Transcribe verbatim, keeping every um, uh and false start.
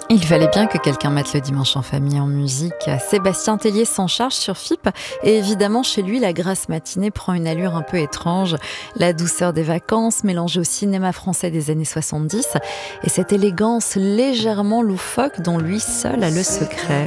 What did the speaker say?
Il fallait bien que quelqu'un mette le dimanche en famille en musique. Sébastien Tellier s'en charge sur F I P et évidemment chez lui la grasse matinée prend une allure un peu étrange. La douceur des vacances mélangée au cinéma français des années soixante-dix et cette élégance légèrement loufoque dont lui seul a le secret.